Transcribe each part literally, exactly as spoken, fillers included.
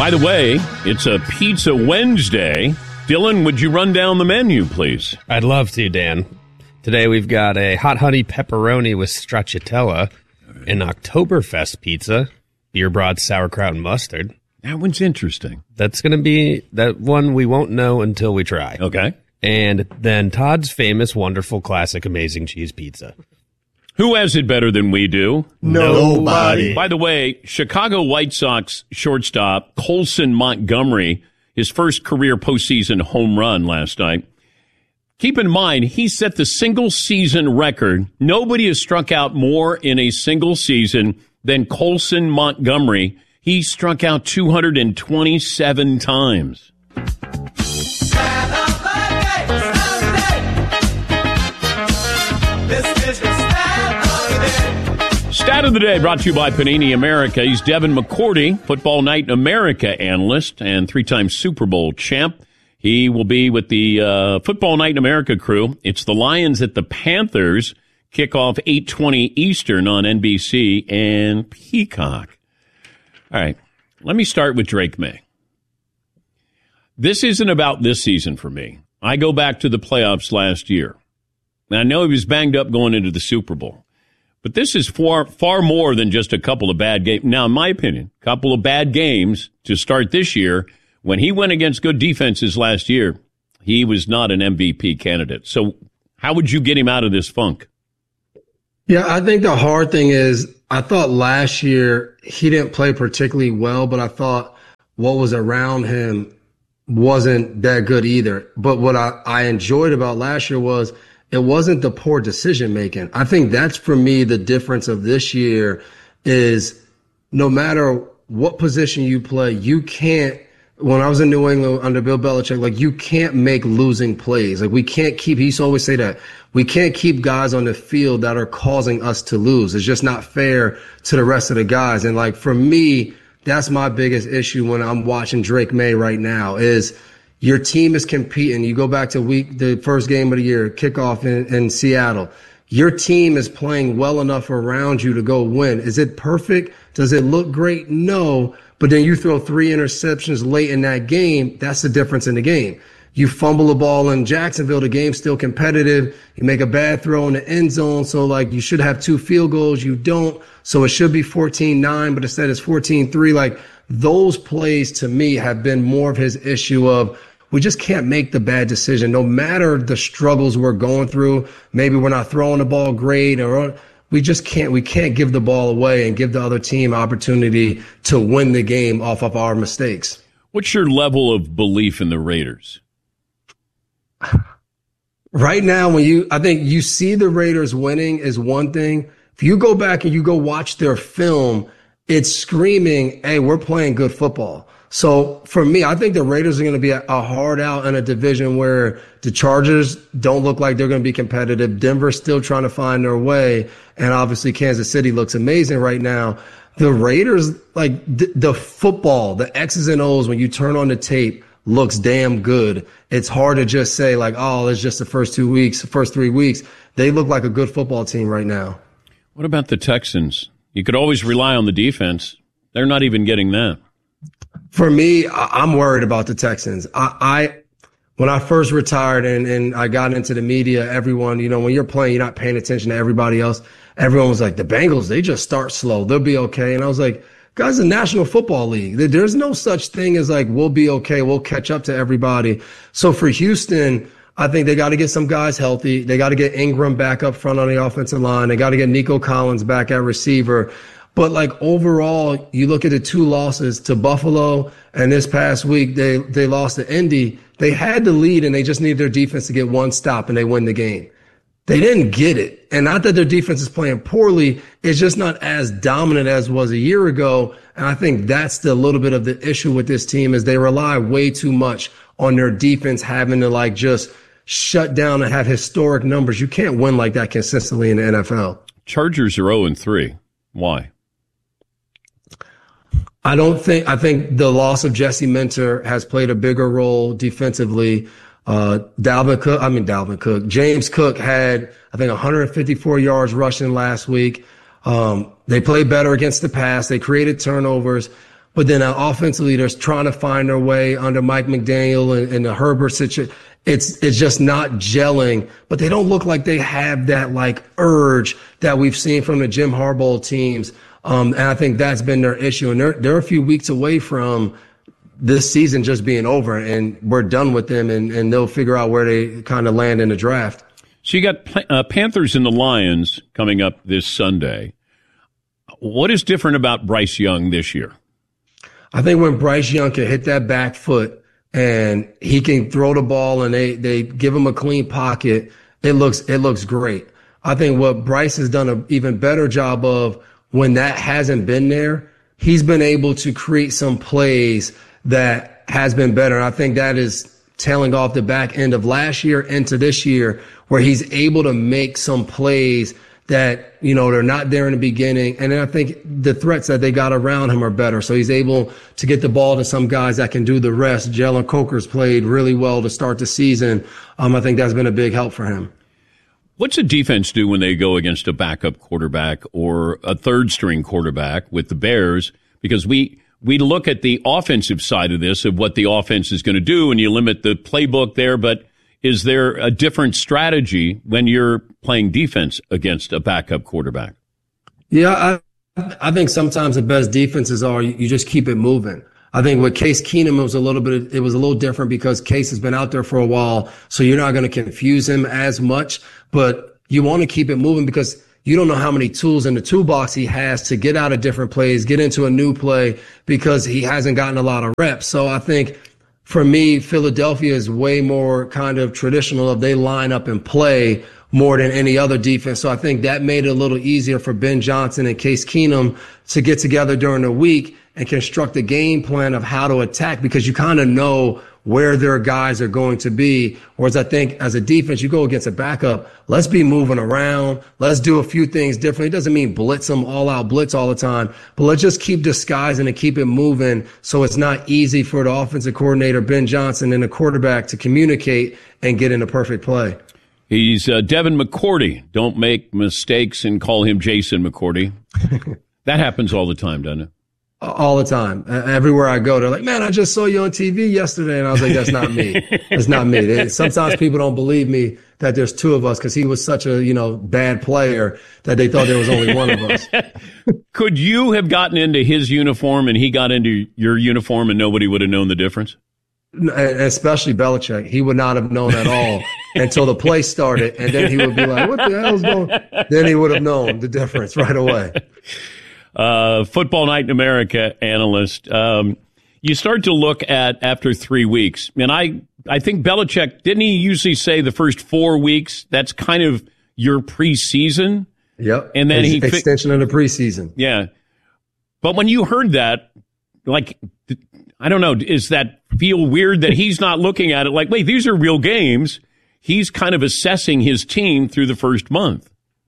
By the way, it's a Pizza Wednesday. Dylan, would you run down the menu, please? I'd love to, Dan. Today we've got a hot honey pepperoni with stracciatella, an Oktoberfest pizza, beer broth, sauerkraut, and mustard. That one's interesting. That's going to be that one we won't know until we try. Okay. And then Todd's famous, wonderful, classic, amazing cheese pizza. Who has it better than we do? Nobody. By the way, Chicago White Sox shortstop Colson Montgomery, his first career postseason home run last night. Keep in mind, he set the single-season record. Nobody has struck out more in a single season than Colson Montgomery. He struck out two hundred twenty-seven times. Stat of the day brought to you by Panini America. He's Devin McCourty, Football Night in America analyst and three-time Super Bowl champ. He will be with the uh, Football Night in America crew. It's the Lions at the Panthers. Kickoff eight twenty Eastern on N B C and Peacock. All right, let me start with Drake May. This isn't about this season for me. I go back to the playoffs last year. And I know he was banged up going into the Super Bowl. But this is far, far more than just a couple of bad games. Now, in my opinion, a couple of bad games to start this year. When he went against good defenses last year, he was not an M V P candidate. So how would you get him out of this funk? Yeah, I think the hard thing is I thought last year he didn't play particularly well, but I thought what was around him wasn't that good either. But what I, I enjoyed about last year was it wasn't the poor decision making. I think that's for me the difference of this year is no matter what position you play, you can't. When I was in New England under Bill Belichick, like you can't make losing plays. Like we can't keep, he used to always say that, we can't keep guys on the field that are causing us to lose. It's just not fair to the rest of the guys. And like for me, that's my biggest issue when I'm watching Drake May right now is your team is competing. You go back to week, the first game of the year, kickoff in, in Seattle. Your team is playing well enough around you to go win. Is it perfect? Does it look great? No. But then you throw three interceptions late in that game. That's the difference in the game. You fumble the ball in Jacksonville. The game's still competitive. You make a bad throw in the end zone. So like you should have two field goals. You don't. So it should be fourteen nine, but instead it's fourteen three. Like those plays to me have been more of his issue of we just can't make the bad decision. No matter the struggles we're going through. Maybe we're not throwing the ball great or we just can't, we can't give the ball away and give the other team opportunity to win the game off of our mistakes. What's your level of belief in the Raiders? Right now, when you, I think you see the Raiders winning is one thing. If you go back and you go watch their film, it's screaming, hey, we're playing good football. So for me, I think the Raiders are going to be a, a hard out in a division where the Chargers don't look like they're going to be competitive. Denver's still trying to find their way. And obviously Kansas City looks amazing right now. The Raiders, like the, the football, the X's and O's, when you turn on the tape, looks damn good. It's hard to just say like, oh, it's just the first two weeks, the first three weeks. They look like a good football team right now. What about the Texans? You could always rely on the defense. They're not even getting that. For me, I'm worried about the Texans. I, I when I first retired and, and I got into the media, everyone, you know, when you're playing, you're not paying attention to everybody else. Everyone was like, the Bengals, they just start slow. They'll be okay. And I was like, guys, the National Football League, there's no such thing as like, we'll be okay. We'll catch up to everybody. So for Houston, I think they got to get some guys healthy. They got to get Ingram back up front on the offensive line. They got to get Nico Collins back at receiver. But like overall, you look at the two losses to Buffalo and this past week, they, they lost to Indy. They had the lead and they just needed their defense to get one stop and they win the game. They didn't get it. And not that their defense is playing poorly. It's just not as dominant as was a year ago. And I think that's the little bit of the issue with this team is they rely way too much on their defense having to like just shut down and have historic numbers. You can't win like that consistently in the N F L. Chargers are oh and three. Why? I don't think, I think the loss of Jesse Minter has played a bigger role defensively. Uh, Dalvin Cook, I mean, Dalvin Cook, James Cook had, I think, one hundred fifty-four yards rushing last week. Um, they played better against the pass. They created turnovers. but then our offensive leaders trying to find their way under Mike McDaniel and, and the Herbert situation. It's, it's just not gelling, but they don't look like they have that like urge that we've seen from the Jim Harbaugh teams. Um, and I think that's been their issue. And they're, they're a few weeks away from this season just being over, and we're done with them, and, and they'll figure out where they kind of land in the draft. So you got uh, Panthers and the Lions coming up this Sunday. What is different about Bryce Young this year? I think when Bryce Young can hit that back foot and he can throw the ball and they, they give him a clean pocket, it looks, it looks great. I think what Bryce has done an even better job of when that hasn't been there, he's been able to create some plays that has been better. And I think that is tailing off the back end of last year into this year, where he's able to make some plays that, you know, they're not there in the beginning. And then I think the threats that they got around him are better. So he's able to get the ball to some guys that can do the rest. Jalen Coker's played really well to start the season. Um, I think that's been a big help for him. What's a defense do when they go against a backup quarterback or a third string quarterback with the Bears? Because we, we look at the offensive side of this, of what the offense is going to do, and you limit the playbook there. But is there a different strategy when you're playing defense against a backup quarterback? Yeah, I, I think sometimes the best defenses are you, you just keep it moving. I think with Case Keenum, it was a little bit, it was a little different because Case has been out there for a while, so you're not going to confuse him as much. But you want to keep it moving because you don't know how many tools in the toolbox he has to get out of different plays, get into a new play, because he hasn't gotten a lot of reps. So I think for me, Philadelphia is way more kind of traditional of they line up and play more than any other defense. So I think that made it a little easier for Ben Johnson and Case Keenum to get together during the week and construct a game plan of how to attack, because you kind of know where their guys are going to be. Whereas I think as a defense, you go against a backup, let's be moving around. Let's do a few things differently. It doesn't mean blitz them, all out blitz all the time, but let's just keep disguising and keep it moving so it's not easy for the offensive coordinator, Ben Johnson, and the quarterback to communicate and get in a perfect play. He's uh, Devin McCourty. Don't make mistakes and call him Jason McCourty. That happens all the time, doesn't it? All the time. Uh, everywhere I go, they're like, man, I just saw you on T V yesterday. And I was like, that's not me. That's not me. They, sometimes people don't believe me that there's two of us because he was such a, you know, bad player that they thought there was only one of us. Could you have gotten into his uniform and he got into your uniform and nobody would have known the difference? Especially Belichick. He would not have known at all until the play started. And then he would be like, what the hell's going on? Then he would have known the difference right away. Uh, Football Night in America analyst. Um, you start to look at after three weeks, and I, I think Belichick, didn't he usually say the first four weeks, that's kind of your preseason? Yep. And then Ex- he fi- extension of the preseason. Yeah. But when you heard that, like, I don't know, does that feel weird that he's not looking at it like, wait, these are real games? He's kind of assessing his team through the first month.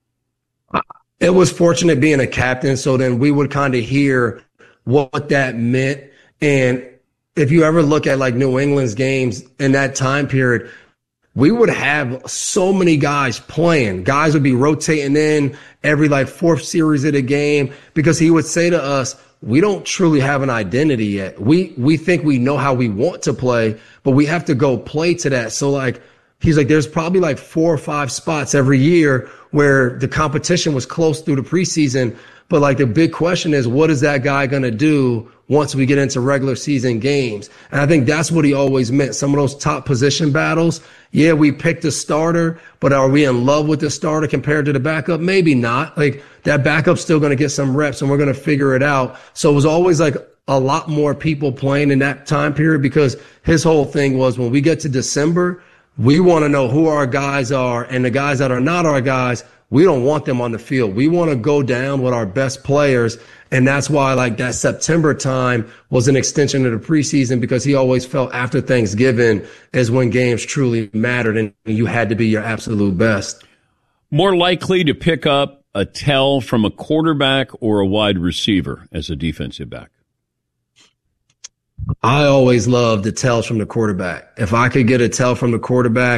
It was fortunate being a captain, so then we would kind of hear what that meant. And if you ever look at like New England's games in that time period, we would have so many guys playing. Guys would be rotating in every like fourth series of the game because he would say to us, we don't truly have an identity yet. We we think we know how we want to play, but we have to go play to that. So like, he's like, there's probably like four or five spots every year where the competition was close through the preseason. But like the big question is, what is that guy going to do once we get into regular season games? And I think that's what he always meant. Some of those top position battles. Yeah, we picked a starter, but are we in love with the starter compared to the backup? Maybe not. Like that backup's still going to get some reps and we're going to figure it out. So it was always like a lot more people playing in that time period because his whole thing was when we get to December, we want to know who our guys are, and the guys that are not our guys, we don't want them on the field. We want to go down with our best players. And that's why like that September time was an extension of the preseason, because he always felt after Thanksgiving is when games truly mattered and you had to be your absolute best. More likely to pick up a tell from a quarterback or a wide receiver as a defensive back? I always loved the tells from the quarterback. If I could get a tell from the quarterback,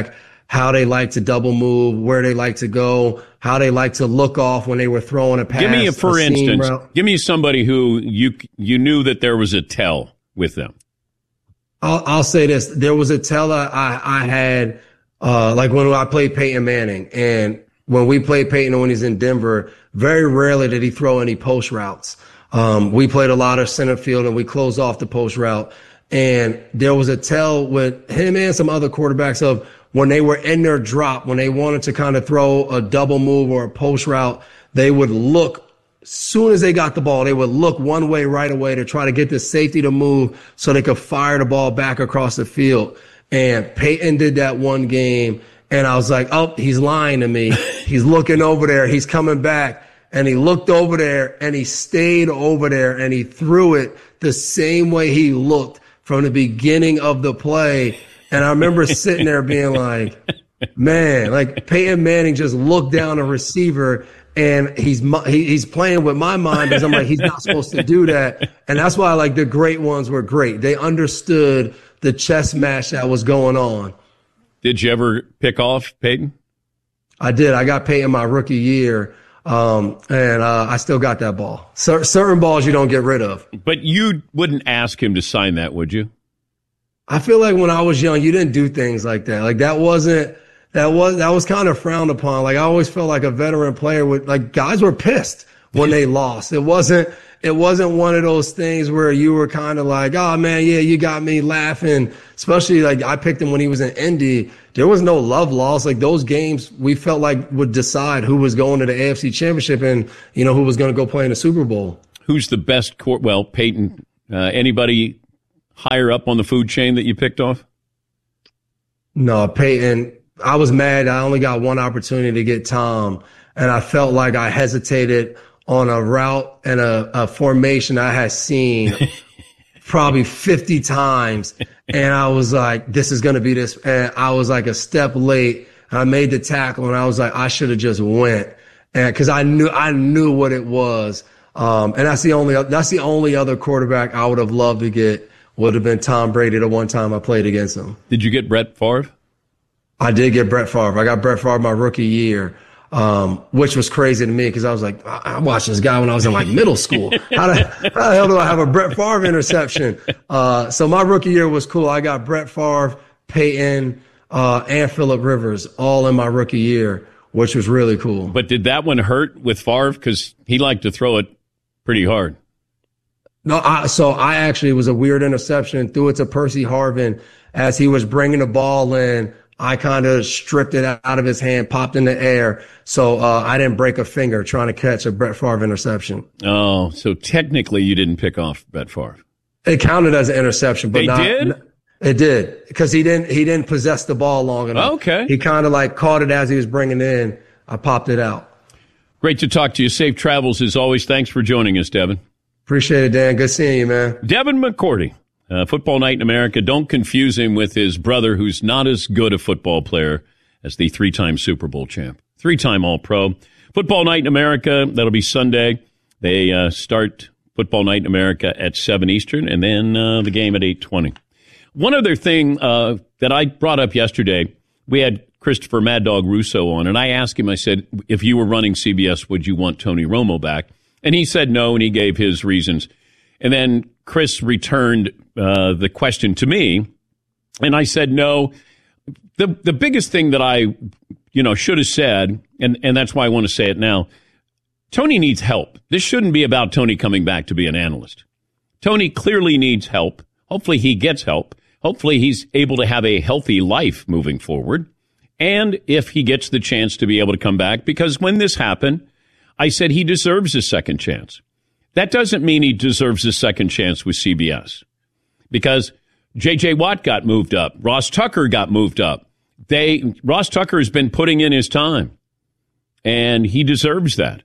how they like to double move, where they like to go, how they like to look off when they were throwing a pass. Give me, a, for a instance, route. give me somebody who you you knew that there was a tell with them. I'll, I'll say this. There was a tell I, I had, uh, like when I played Peyton Manning, and when we played Peyton when he's in Denver, very rarely did he throw any post routes. Um, we played a lot of center field and we closed off the post route. And there was a tell with him and some other quarterbacks of when they were in their drop, when they wanted to kind of throw a double move or a post route, they would look. As soon as they got the ball, they would look one way right away to try to get the safety to move so they could fire the ball back across the field. And Peyton did that one game, and I was like, oh, he's lying to me. He's looking over there. He's coming back. And he looked over there, and he stayed over there, and he threw it the same way he looked from the beginning of the play. And I remember sitting there being like, man, like Peyton Manning just looked down a receiver, and he's he's playing with my mind because I'm like, he's not supposed to do that. And that's why like the great ones were great. They understood the chess match that was going on. Did you ever pick off Peyton? I did. I got Peyton my rookie year, um, and uh, I still got that ball. Cer- certain balls you don't get rid of. But you wouldn't ask him to sign that, would you? I feel like when I was young, you didn't do things like that. Like that wasn't. That was that was kind of frowned upon. Like I always felt like a veteran player would like guys were pissed when they lost. It wasn't it wasn't one of those things where you were kind of like, oh man, yeah, you got me laughing. Especially like I picked him when he was in Indy. There was no love lost. Like those games we felt like would decide who was going to the A F C Championship and you know who was going to go play in the Super Bowl. Who's the best court? Well, Peyton. Uh, anybody higher up on the food chain that you picked off? No, Peyton. I was mad. I only got one opportunity to get Tom, and I felt like I hesitated on a route and a, a formation I had seen probably fifty times. And I was like, this is going to be this. And I was like a step late. And I made the tackle, and I was like, I should have just went. And cause I knew, I knew what it was. Um, and that's the only, that's the only other quarterback I would have loved to get would have been Tom Brady the one time I played against him. Did you get Brett Favre? I did get Brett Favre. I got Brett Favre my rookie year, um, which was crazy to me because I was like, I-, I watched this guy when I was in like middle school. How the, how the hell do I have a Brett Favre interception? Uh, so my rookie year was cool. I got Brett Favre, Peyton, uh, and Phillip Rivers all in my rookie year, which was really cool. But did that one hurt with Favre? Because he liked to throw it pretty hard. No, I, so I actually was a weird interception, threw it to Percy Harvin as he was bringing the ball in. I kind of stripped it out of his hand, popped in the air. So uh, I didn't break a finger trying to catch a Brett Favre interception. Oh, so technically you didn't pick off Brett Favre. It counted as an interception, but they not. Did? It did because he didn't. He didn't possess the ball long enough. Okay. He kind of like caught it as he was bringing it in. I popped it out. Great to talk to you. Safe travels as always. Thanks for joining us, Devin. Appreciate it, Dan. Good seeing you, man. Devin McCourty. Uh, Football Night in America. Don't confuse him with his brother, who's not as good a football player as the three-time Super Bowl champ, three-time All-Pro. Football Night in America, that'll be Sunday. They uh, start Football Night in America at seven Eastern, and then uh, the game at eight twenty. One other thing uh, that I brought up yesterday, we had Christopher Mad Dog Russo on, and I asked him, I said, if you were running C B S, would you want Tony Romo back? And he said no, and he gave his reasons. And then Chris returned uh, the question to me, and I said no. The the biggest thing that I, you know, should have said, and, and that's why I want to say it now, Tony needs help. This shouldn't be about Tony coming back to be an analyst. Tony clearly needs help. Hopefully he gets help. Hopefully he's able to have a healthy life moving forward. And if he gets the chance to be able to come back, because when this happened, I said he deserves a second chance. That doesn't mean he deserves a second chance with C B S because J J. Watt got moved up. Ross Tucker got moved up. They Ross Tucker has been putting in his time, and he deserves that.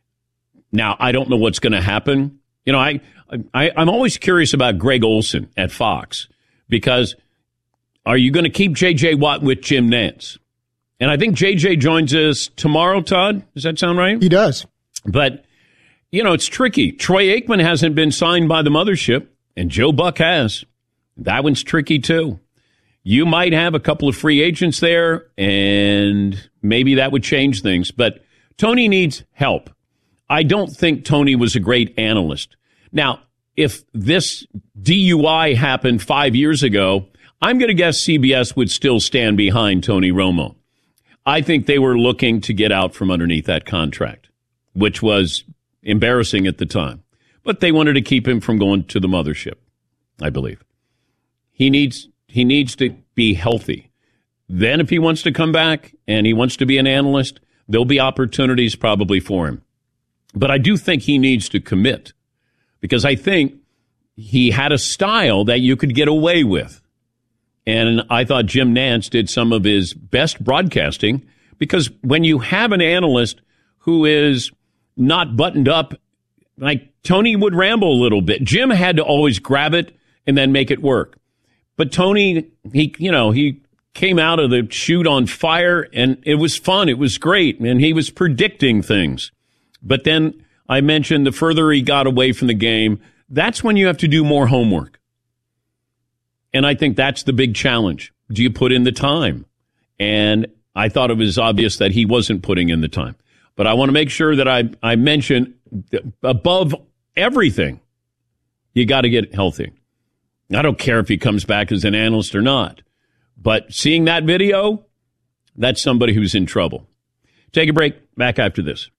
Now, I don't know what's going to happen. You know, I, I, I'm always curious about Greg Olson at Fox because are you going to keep J J. Watt with Jim Nantz? And I think J J joins us tomorrow, Todd. Does that sound right? He does. But you know, it's tricky. Troy Aikman hasn't been signed by the mothership, and Joe Buck has. That one's tricky, too. You might have a couple of free agents there, and maybe that would change things. But Tony needs help. I don't think Tony was a great analyst. Now, if this D U I happened five years ago, I'm going to guess C B S would still stand behind Tony Romo. I think they were looking to get out from underneath that contract, which was embarrassing at the time. But they wanted to keep him from going to the mothership, I believe. He needs he needs to be healthy. Then if he wants to come back and he wants to be an analyst, there'll be opportunities probably for him. But I do think he needs to commit, because I think he had a style that you could get away with. And I thought Jim Nantz did some of his best broadcasting, because when you have an analyst who is not buttoned up, like Tony would ramble a little bit. Jim had to always grab it and then make it work. But Tony, he, you know, he came out of the chute on fire, and it was fun. It was great. And he was predicting things. But then I mentioned the further he got away from the game, that's when you have to do more homework. And I think that's the big challenge. Do you put in the time? And I thought it was obvious that he wasn't putting in the time. But I want to make sure that I, I mention above everything, you got to get healthy. I don't care if he comes back as an analyst or not. But seeing that video, that's somebody who's in trouble. Take a break. Back after this.